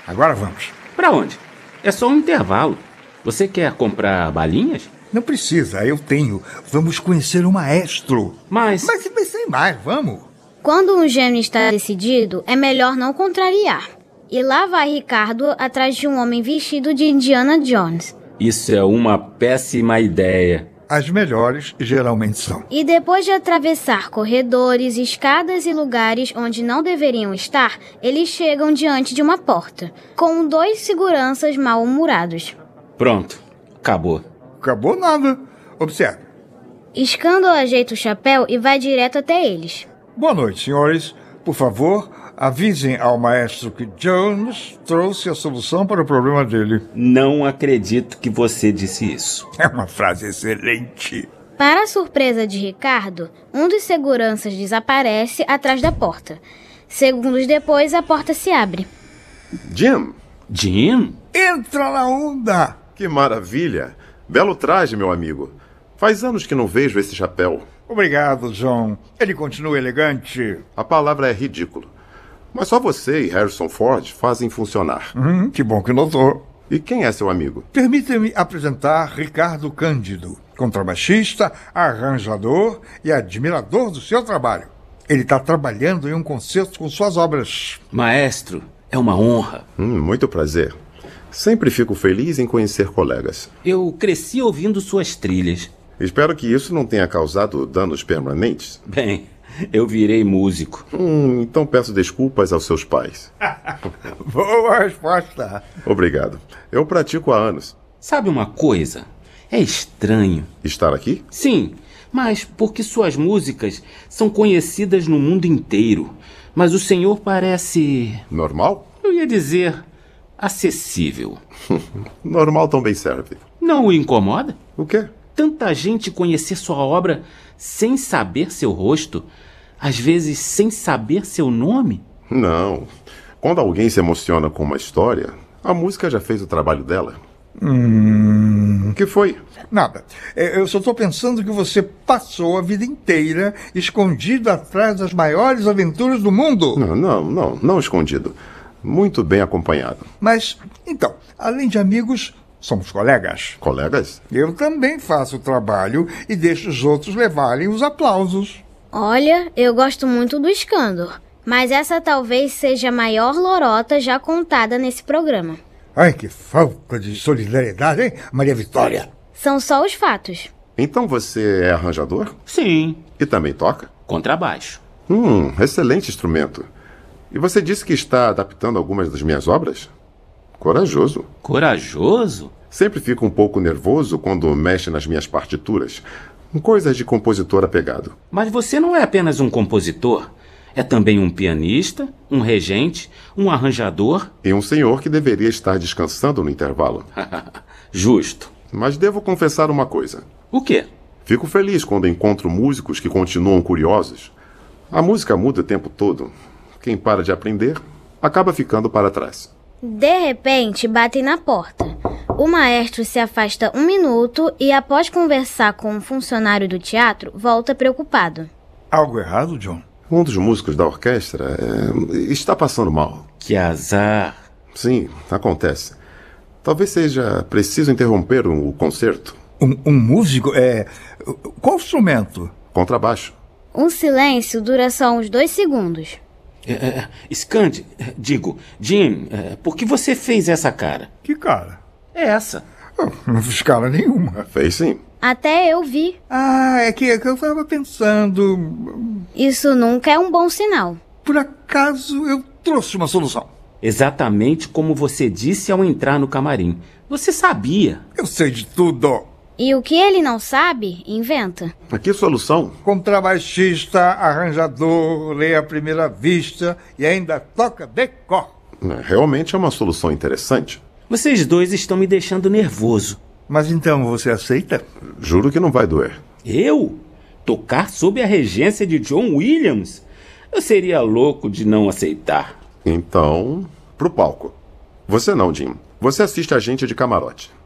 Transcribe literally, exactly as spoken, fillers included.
agora vamos. Pra onde? É só um intervalo. Você quer comprar balinhas? Não precisa, eu tenho. Vamos conhecer o maestro. Mas... Mas, mas sem mais, vamos. Quando um gênio está decidido, é melhor não contrariar. E lá vai Ricardo atrás de um homem vestido de Indiana Jones. Isso é uma péssima ideia. As melhores geralmente são. E depois de atravessar corredores, escadas e lugares onde não deveriam estar, eles chegam diante de uma porta, com dois seguranças mal-humorados. Pronto, acabou. Acabou nada. Observe. Escândalo ajeita o chapéu e vai direto até eles. Boa noite, senhores. Por favor, avisem ao maestro que Jones trouxe a solução para o problema dele. Não acredito que você disse isso. É uma frase excelente. Para a surpresa de Ricardo, um dos seguranças desaparece atrás da porta. Segundos depois, a porta se abre. Jim! Jim? Entra na onda! Que maravilha! Belo traje, meu amigo. Faz anos que não vejo esse chapéu. Obrigado, John. Ele continua elegante. A palavra é ridículo. Mas só você e Harrison Ford fazem funcionar. Hum, que bom que notou. E quem é seu amigo? Permita-me apresentar Ricardo Cândido, contrabaixista, arranjador e admirador do seu trabalho. Ele está trabalhando em um concerto com suas obras. Maestro, é uma honra. Hum, muito prazer. Sempre fico feliz em conhecer colegas. Eu cresci ouvindo suas trilhas. Espero que isso não tenha causado danos permanentes. Bem, eu virei músico. Hum, então peço desculpas aos seus pais. Boa resposta. Obrigado. Eu pratico há anos. Sabe uma coisa? É estranho. Estar aqui? Sim, mas porque suas músicas são conhecidas no mundo inteiro. Mas o senhor parece... Normal? Eu ia dizer... acessível. Normal também serve. Não o incomoda? O quê? Tanta gente conhecer sua obra sem saber seu rosto, às vezes sem saber seu nome? Não. Quando alguém se emociona com uma história, a música já fez o trabalho dela. Hum... O que foi? Nada. Eu só estou pensando que você passou a vida inteira escondido atrás das maiores aventuras do mundo. Não, não, não, não escondido. Muito bem acompanhado. Mas, então, além de amigos, somos colegas. Colegas? Eu também faço o trabalho e deixo os outros levarem os aplausos. Olha, eu gosto muito do escândalo, mas essa talvez seja a maior lorota já contada nesse programa. Ai, que falta de solidariedade, hein, Maria Vitória? São só os fatos. Então você é arranjador? Sim. E também toca? Contrabaixo. Hum, excelente instrumento. E você disse que está adaptando algumas das minhas obras? Corajoso. Corajoso? Sempre fico um pouco nervoso quando mexe nas minhas partituras. Coisas de compositor apegado. Mas você não é apenas um compositor. É também um pianista, um regente, um arranjador. E um senhor que deveria estar descansando no intervalo. Justo. Mas devo confessar uma coisa. O quê? Fico feliz quando encontro músicos que continuam curiosos. A música muda o tempo todo. Quem para de aprender, acaba ficando para trás. De repente, batem na porta. O maestro se afasta um minuto e, após conversar com um funcionário do teatro, volta preocupado. Algo errado, John? Um dos músicos da orquestra é, está passando mal. Que azar. Sim, acontece. Talvez seja preciso interromper o concerto. Um, um músico? É... Qual instrumento? Contrabaixo. Um silêncio dura só uns dois segundos. É, é, Scandi, digo, Jim, é, por que você fez essa cara? Que cara? É essa. Oh, não fiz cara nenhuma. Fez sim. Até eu vi. Ah, é que, é que eu estava pensando... Isso nunca é um bom sinal. Por acaso eu trouxe uma solução. Exatamente como você disse ao entrar no camarim. Você sabia. Eu sei de tudo. E o que ele não sabe, inventa. Mas que solução? Contrabaixista, arranjador, lê à primeira vista e ainda toca de cor. Realmente é uma solução interessante. Vocês dois estão me deixando nervoso. Mas então você aceita? Juro que não vai doer. Eu? Tocar sob a regência de John Williams? Eu seria louco de não aceitar. Então, pro palco. Você não, Jim. Você assiste a gente de camarote.